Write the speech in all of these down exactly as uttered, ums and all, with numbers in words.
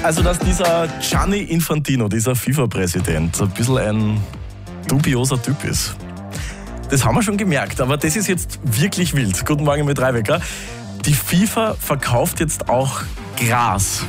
Also, dass dieser Gianni Infantino, dieser FIFA-Präsident, ein bisschen ein dubioser Typ ist. Das haben wir schon gemerkt, aber das ist jetzt wirklich wild. Guten Morgen mit Reinwecker. Die FIFA verkauft jetzt auch Gras.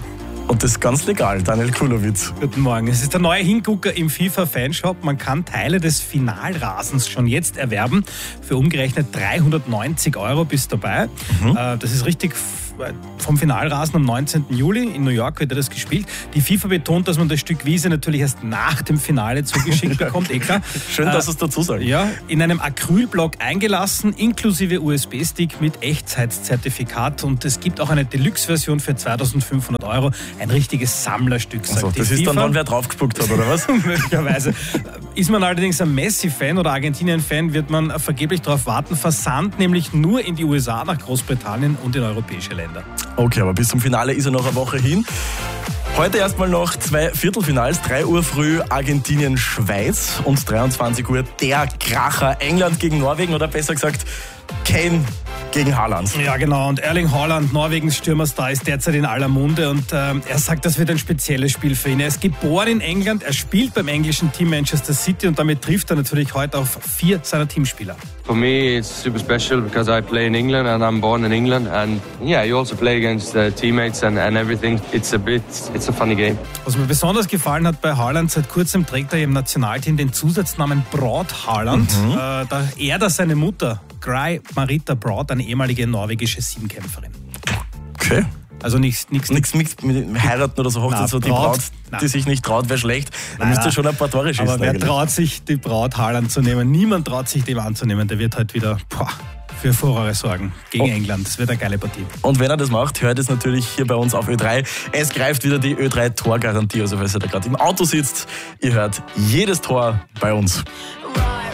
Und das ist ganz legal, Daniel Kulowitz. Guten Morgen. Es ist der neue Hingucker im FIFA-Fanshop. Man kann Teile des Finalrasens schon jetzt erwerben. Für umgerechnet dreihundertneunzig Euro bist dabei. Mhm. Das ist richtig vom Finalrasen am neunzehnten Juli. In New York wird das gespielt. Die FIFA betont, dass man das Stück Wiese natürlich erst nach dem Finale zugeschickt bekommt. Eh klar. Schön, dass du es dazu sagst. Ja, in einem Acrylblock eingelassen, inklusive U S B-Stick mit Echtzeitzertifikat. Und es gibt auch eine Deluxe-Version für zweitausendfünfhundert Euro. Ein richtiges Sammlerstück, sagt also, die das FIFA. ist dann, wann wer draufgespuckt hat, oder was? Möglicherweise. Ist man allerdings ein Messi-Fan oder Argentinien-Fan, wird man vergeblich darauf warten. Versand nämlich nur in die U S A, nach Großbritannien und in europäische Länder. Okay, aber bis zum Finale ist er noch eine Woche hin. Heute erstmal noch zwei Viertelfinals. drei Uhr früh Argentinien-Schweiz und dreiundzwanzig Uhr der Kracher England gegen Norwegen oder besser gesagt Kane gegen Haaland. Ja, genau. Und Erling Haaland, Norwegens Stürmerstar, ist derzeit in aller Munde. Und äh, er sagt, das wird ein spezielles Spiel für ihn. Er ist geboren in England, er spielt beim englischen Team Manchester City und damit trifft er natürlich heute auf vier seiner Teamspieler. For me, it's super special because I play in England and I'm born in England. And yeah, you also play against uh, teammates and, and everything. It's a bit, it's a funny game. Was mir besonders gefallen hat bei Haaland, seit kurzem trägt er im Nationalteam den Zusatznamen Braut Haaland. Mhm. Äh, da ehrt er seine Mutter, Gry Marita Braut, eine ehemalige norwegische Siebenkämpferin. Okay. Also nichts nichts nichts mit heiraten oder so, Hochzeit, so die Braut, Braut die sich nicht traut, wäre schlecht. Da müsst ihr schon ein paar Tore schießen. Aber wer eigentlich. traut sich, die Braut Haaland zu nehmen? Niemand traut sich, dem anzunehmen. Der wird halt wieder boah, für Furore sorgen gegen oh. England. Das wird eine geile Partie. Und wenn er das macht, hört es natürlich hier bei uns auf Ö drei. Es greift wieder die Ö drei Torgarantie. Also falls ihr da gerade im Auto sitzt, ihr hört jedes Tor bei uns.